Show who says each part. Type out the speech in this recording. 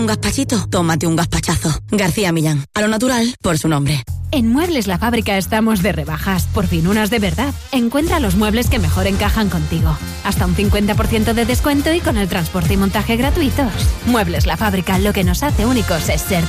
Speaker 1: Un gazpachito, tómate un gazpachazo. García Millán, a lo natural por su nombre.
Speaker 2: En Muebles La Fábrica estamos de rebajas, por fin unas de verdad. Encuentra los muebles que mejor encajan contigo. Hasta un 50% de descuento y con el transporte y montaje gratuitos. Muebles La Fábrica, lo que nos hace únicos es ser